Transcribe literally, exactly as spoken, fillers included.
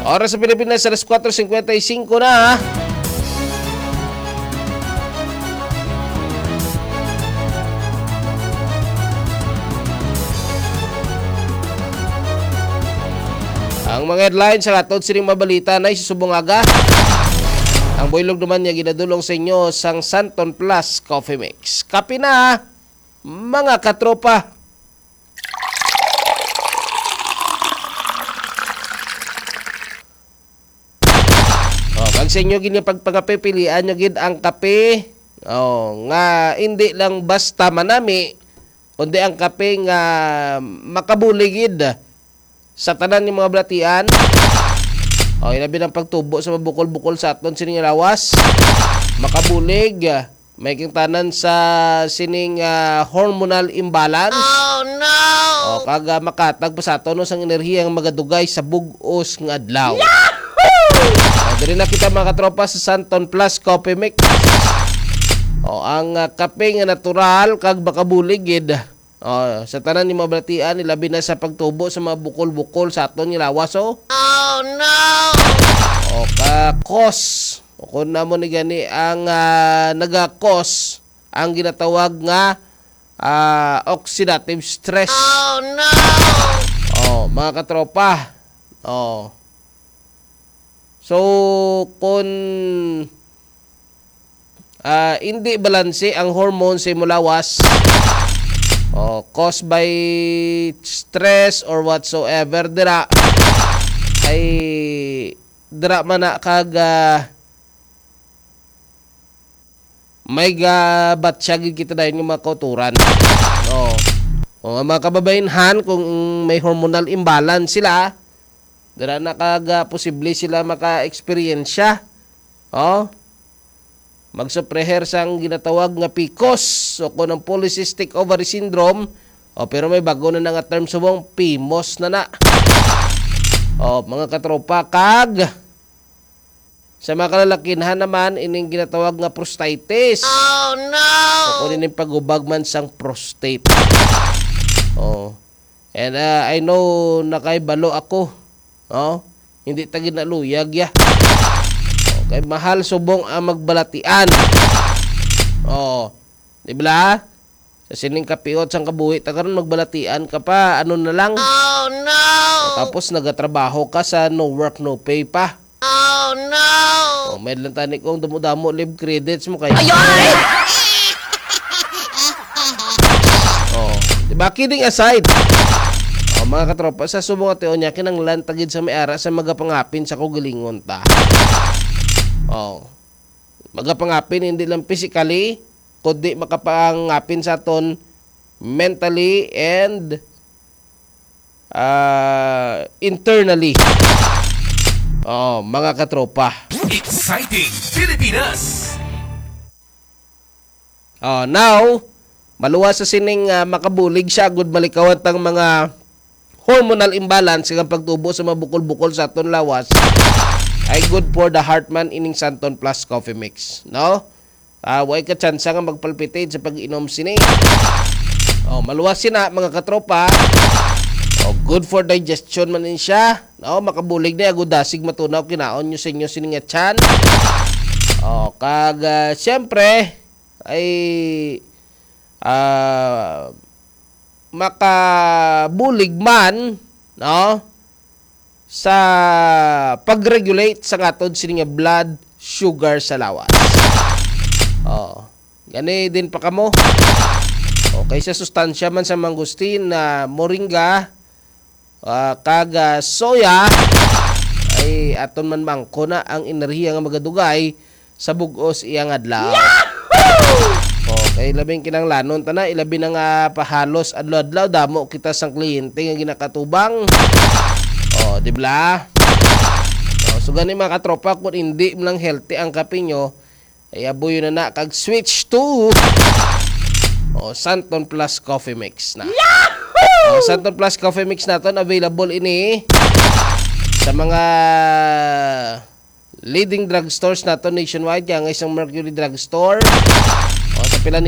Oras sa Pilipinas, alas four fifty-five na. Ang mga headlines sa atod sining mabalita na isusubong aga. Ang buylog naman niya ginadulong sa inyo sang Santon Plus Coffee Mix. Kape na, mga katropa. Oh, pag sa inyo gini pagpangape, pilian nyo gid ang kape. Oh, nga hindi lang basta manami, kundi ang kape nga makabuligid sa tanan ni mga balatian. O, ilabi ng pagtubo sa mabukol-bukol sa aton sining lawas. Makabulig. May king tanan sa sining uh, hormonal imbalance. Oh no! O, kaga makatag pa sa aton no, sang enerhiya ang magadugay sa bugos ng adlaw. O, diri na kita mga katropa sa Santon Plus Coffee Mix. O, ang uh, kape nga natural kag makabuligid. Oh, sa tanan ni mabalatian, ilabi na sa pagtubo sa mga bukol-bukol sa aton nga lawas. Oh, oh no! O ka-cos. O kung namo ni gani ang uh, naga-cos ang ginatawag nga uh, oxidative stress. Oh no! Oh, mga katropa. Oh. So, kung uh, hindi balanse ang hormones sa imong lawas, oh, caused by stress or whatsoever, dira ay dira man na kag uh, may gabatsyag kita dahil yung mga kauturan. Oh. O mga kababainhan, kung may hormonal imbalance sila, dira na kag uh, posible sila maka-experiensya. Oh. Magsupreher sang ginatawag nga P C O S o kung ang polycystic ovary syndrome, o pero may bago na nga term subong P M O S na na. O mga katropa, kag sa mga kalalakinhan naman ining ginatawag nga prostatitis. Oh no! O kung ining pagubag man sang prostate. O and uh, I know nakaibalo ako. O hindi tagin na luyag ya. Kay mahal subong ang magbalatian. Oh, di ba? Sa sining kapiot sang kabuhi ta karon magbalatian ka pa, ano na lang. Oh no! Tapos nagatrabaho ka sa no work no pay pa. Oh no! Oh, may lang tani kong damo-damo live credits mo kay. Ayoy! Oh, di ba, kidding aside. Oh, mga katropa, sa subong ateo niya kinang lantagid sa may ara sa magapangapin sa kugalingon ta. Oh. Magapangapin hindi lang physically, kundi makapangapin sa aton mentally and uh, internally. Oh, mga katropa. Exciting Pilipinas! Oh, now, maluwas sa sining uh, makabulig siya, good malikawan tang mga hormonal imbalance ng pagtubo sa mabukol-bukol sa aton lawas. Ay good for the heart man ining Santon Plus Coffee Mix, no? Ah, uh, way ka chance nga magpalpitate sa pag-inom sini. Oh, maluwas sina mga katropa. Oh, good for digestion man din siya. No, makabulig na agud dasig matunaw kinaon nyo sa inyo sini nga chan. Oh, kag uh, siyempre ay ah uh, makabulig man, no? Sa pag-regulate sa atod sini nga blood sugar sa lawas. Oh, gani din pa kamo. Okay, sa sustansya man sa mangustin na moringa, uh, kaga soya, ay aton man mangko na ang enerhiya nga magadugay sa bugos iyang adlaw. Okay, labing kinanglanon ta na, ilabi na nga pahalos adlaw-adlaw damo kita sang kliyente nga ginakatubang. Oh, di ba? Oh, so gani mga katropa, kung hindi mo lang healthy ang kape nyo, ay abuyo na na kag switch to oh, Santon Plus Coffee Mix na. Oh, Santon Plus Coffee Mix naton available ini sa mga leading drugstores naton nationwide, yang isang Mercury Drugstore. O sa pila